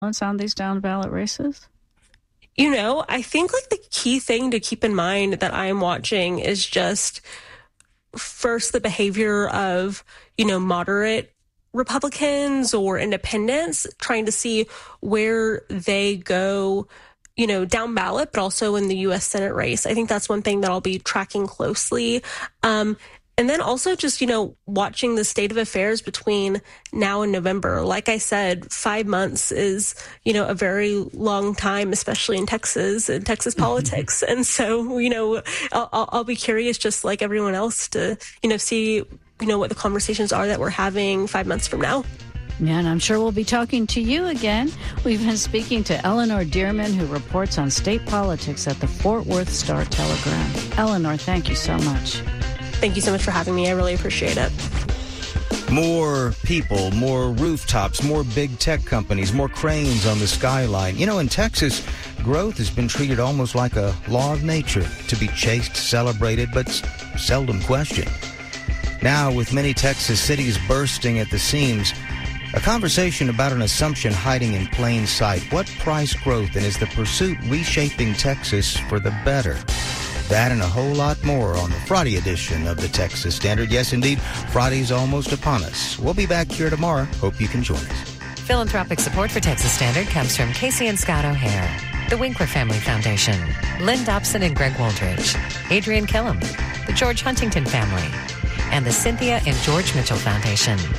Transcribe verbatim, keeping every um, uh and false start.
on these down ballot races? You know, I think like the key thing to keep in mind that I'm watching is just first the behavior of, you know, moderate Republicans or independents, trying to see where they go, you know, down ballot, but also in the U S Senate race. I think that's one thing that I'll be tracking closely. Um, And then also just, you know, watching the state of affairs between now and November. Like I said, five months is, you know, a very long time, especially in Texas and Texas politics. And so, you know, I'll, I'll be curious, just like everyone else, to, you know, see, you know, what the conversations are that we're having five months from now. Yeah, and I'm sure we'll be talking to you again. We've been speaking to Eleanor Dearman, who reports on state politics at the Fort Worth Star-Telegram. Eleanor, thank you so much. Thank you so much for having me. I really appreciate it. More people, more rooftops, more big tech companies, more cranes on the skyline. You know, in Texas, growth has been treated almost like a law of nature, to be chased, celebrated, but seldom questioned. Now, with many Texas cities bursting at the seams, a conversation about an assumption hiding in plain sight. What price growth, and is the pursuit reshaping Texas for the better? That and a whole lot more on the Friday edition of the Texas Standard. Yes, indeed, Friday's almost upon us. We'll be back here tomorrow. Hope you can join us. Philanthropic support for Texas Standard comes from Casey and Scott O'Hare, the Winkler Family Foundation, Lynn Dobson and Greg Wooldridge, Adrian Kellum, the George Huntington Family, and the Cynthia and George Mitchell Foundation.